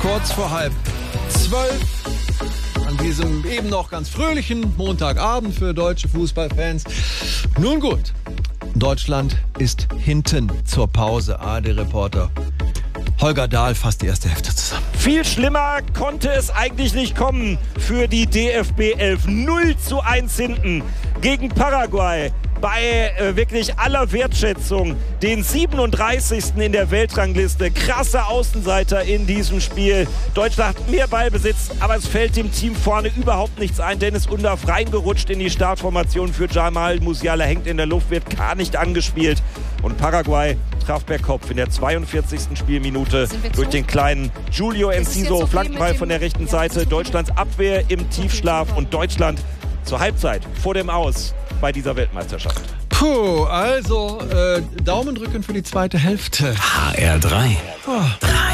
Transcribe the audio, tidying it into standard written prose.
Kurz vor 11:30 an diesem eben noch ganz fröhlichen Montagabend für deutsche Fußballfans. Nun gut, Deutschland ist hinten zur Pause. ARD-Reporter Holger Dahl fasst die erste Hälfte zusammen. Viel schlimmer konnte es eigentlich nicht kommen für die DFB 11. 0:1 hinten gegen Paraguay. Bei wirklich aller Wertschätzung den 37. in der Weltrangliste. Krasser Außenseiter in diesem Spiel. Deutschland hat mehr Ballbesitz, aber es fällt dem Team vorne überhaupt nichts ein. Dennis Undaff reingerutscht in die Startformation für Jamal Musiala, hängt in der Luft, wird gar nicht angespielt. Und Paraguay traf per Kopf in der 42. Spielminute durch den kleinen Julio Enciso. Flankenball von der rechten Seite. Deutschlands Abwehr im Tiefschlaf und Deutschland zur Halbzeit vor dem Aus bei dieser Weltmeisterschaft. Puh, also Daumen drücken für die zweite Hälfte. HR3. 3